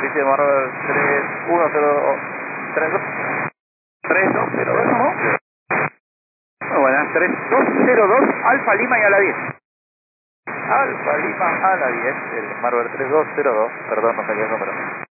superficie Marvel 3202, ¿no? Muy buenas, 3202, Alfa Lima y a la 10. Alfa Lima a la 10, el Marvel 3202, perdón, no salió el número.